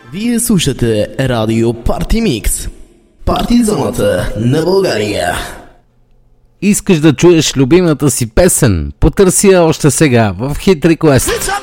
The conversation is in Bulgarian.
Вие слушате Радио Парти Микс. Парти зоната на България. Искаш да чуеш любимата си песен? Потърси я още сега в Hit Request.